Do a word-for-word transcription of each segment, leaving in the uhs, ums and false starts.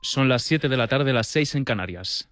Son las siete de la tarde, las seis en Canarias.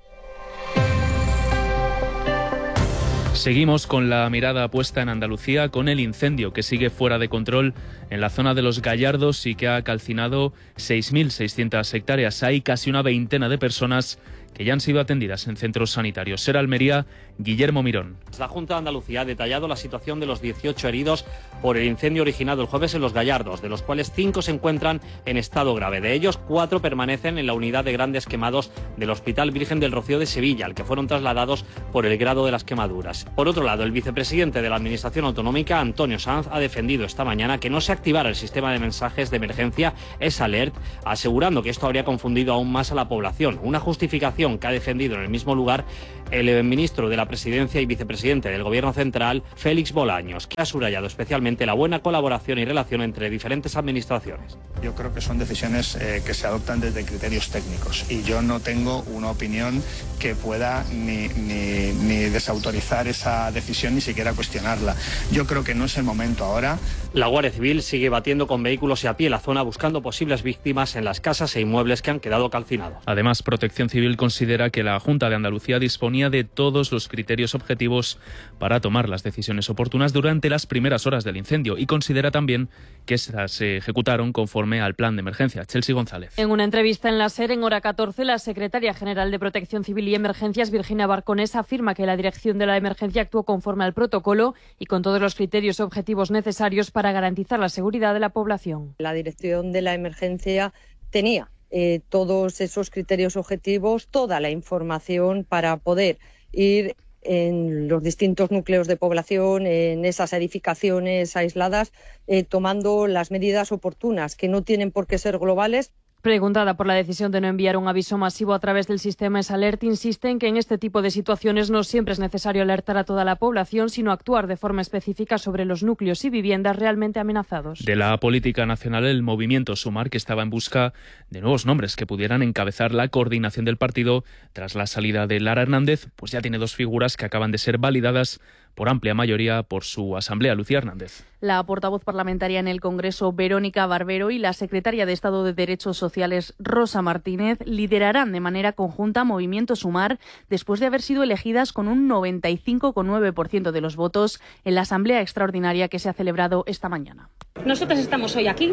Seguimos con la mirada puesta en Andalucía, con el incendio que sigue fuera de control en la zona de Los Gallardos y que ha calcinado seis mil seiscientas hectáreas. Hay casi una veintena de personas que ya han sido atendidas en centros sanitarios. Ser Almería, Guillermo Mirón. La Junta de Andalucía ha detallado la situación de los dieciocho heridos por el incendio originado el jueves en Los Gallardos, de los cuales cinco se encuentran en estado grave. De ellos, cuatro permanecen en la unidad de grandes quemados del Hospital Virgen del Rocío de Sevilla, al que fueron trasladados por el grado de las quemaduras. Por otro lado, el vicepresidente de la Administración Autonómica, Antonio Sanz, ha defendido esta mañana que no se activara el sistema de mensajes de emergencia S-Alert, asegurando que esto habría confundido aún más a la población. Una justificación que ha defendido en el mismo lugar el ministro de la Presidencia y vicepresidente del Gobierno Central, Félix Bolaños, que ha subrayado especialmente la buena colaboración y relación entre diferentes administraciones. Yo creo que son decisiones eh, que se adoptan desde criterios técnicos y yo no tengo una opinión que pueda ni, ni, ni desautorizar esa decisión ni siquiera cuestionarla. Yo creo que no es el momento ahora. La Guardia Civil sigue batiendo con vehículos y a pie la zona buscando posibles víctimas en las casas e inmuebles que han quedado calcinados. Además, Protección Civil considera que la Junta de Andalucía disponía de todos los criterios objetivos para tomar las decisiones oportunas durante las primeras horas del incendio y considera también que estas se ejecutaron conforme al plan de emergencia. Chelsea González. En una entrevista en la SER en Hora catorce, la secretaria general de Protección Civil y Emergencias, Virginia Barconés, afirma que la dirección de la emergencia actuó conforme al protocolo y con todos los criterios objetivos necesarios para garantizar la seguridad de la población. La dirección de la emergencia tenía Eh, todos esos criterios objetivos, toda la información para poder ir en los distintos núcleos de población, en esas edificaciones aisladas, eh, tomando las medidas oportunas, que no tienen por qué ser globales. Preguntada por la decisión de no enviar un aviso masivo a través del sistema S-Alert, insiste en que en este tipo de situaciones no siempre es necesario alertar a toda la población, sino actuar de forma específica sobre los núcleos y viviendas realmente amenazados. De la política nacional, el movimiento Sumar, que estaba en busca de nuevos nombres que pudieran encabezar la coordinación del partido tras la salida de Lara Hernández, pues ya tiene dos figuras que acaban de ser validadas por amplia mayoría por su asamblea, Lucía Hernández. La portavoz parlamentaria en el Congreso, Verónica Barbero, y la secretaria de Estado de Derechos Sociales, Rosa Martínez, liderarán de manera conjunta Movimiento Sumar después de haber sido elegidas con un noventa y cinco coma nueve por ciento de los votos en la asamblea extraordinaria que se ha celebrado esta mañana. Nosotras estamos hoy aquí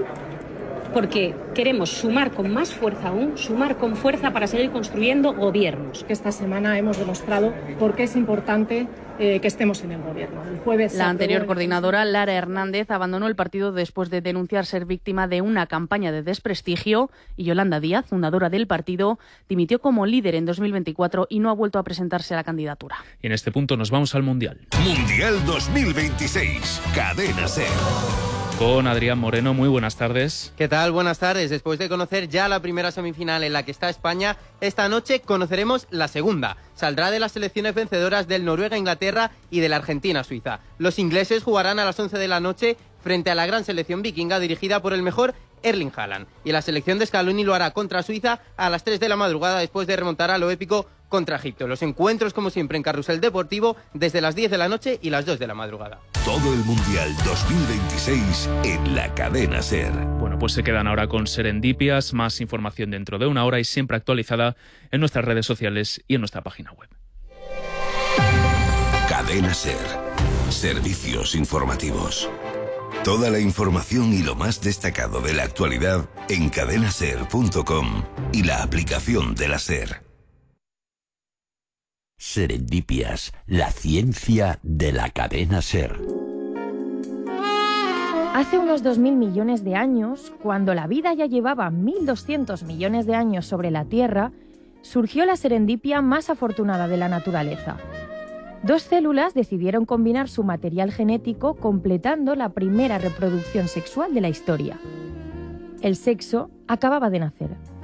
porque queremos sumar con más fuerza aún, sumar con fuerza para seguir construyendo gobiernos. Esta semana hemos demostrado por qué es importante eh, que estemos en el gobierno. El jueves la anterior coordinadora, Lara Hernández, abandonó el partido después de denunciar ser víctima de una campaña de desprestigio y Yolanda Díaz, fundadora del partido, dimitió como líder en dos mil veinticuatro y no ha vuelto a presentarse a la candidatura. Y en este punto nos vamos al Mundial. Mundial dos mil veintiséis, Cadena SER. Con Adrián Moreno, muy buenas tardes. ¿Qué tal? Buenas tardes. Después de conocer ya la primera semifinal en la que está España, esta noche conoceremos la segunda. Saldrá de las selecciones vencedoras del Noruega-Inglaterra y de la Argentina-Suiza. Los ingleses jugarán a las once de la noche frente a la gran selección vikinga dirigida por el mejor Erling Haaland. Y la selección de Scaloni lo hará contra Suiza a las tres de la madrugada después de remontar a lo épico contra Egipto. Los encuentros, como siempre, en Carrusel Deportivo desde las diez de la noche y las dos de la madrugada. Todo el Mundial dos mil veintiséis en la Cadena SER. Bueno, pues se quedan ahora con Serendipias. Más información dentro de una hora y siempre actualizada en nuestras redes sociales y en nuestra página web. Cadena SER. Servicios informativos. Toda la información y lo más destacado de la actualidad en cadena ser punto com y la aplicación de la SER. Serendipias, la ciencia de la cadena SER. Hace unos dos mil millones de años, cuando la vida ya llevaba mil doscientos millones de años sobre la Tierra, surgió la serendipia más afortunada de la naturaleza. Dos células decidieron combinar su material genético completando la primera reproducción sexual de la historia. El sexo acababa de nacer.